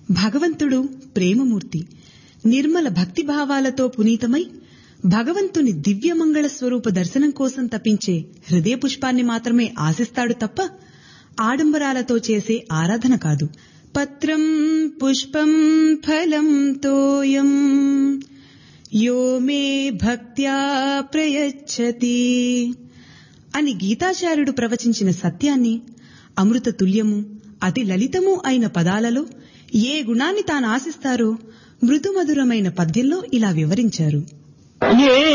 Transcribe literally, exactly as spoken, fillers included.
భగవంతుడు ప్రేమమూర్తి. నిర్మల భక్తిభావాలతో పునీతమై భగవంతుని దివ్యమంగళ స్వరూప దర్శనం కోసం తపించే హృదయ పుష్పాన్ని మాత్రమే ఆశిస్తాడు తప్ప ఆడంబరాలతో చేసే ఆరాధన కాదు. పత్రం పుష్పం ఫలం తోయం యో మే భక్త్యా ప్రయచ్చతి అని గీతాచార్యుడు ప్రవచించిన సత్యాన్ని అమృత తుల్యము అతి లలితము అయిన పదాలలో ఏ గుణాన్ని తాను ఆశిస్తారో మృదుమధురమైన పద్యంలో ఇలా వివరించారు.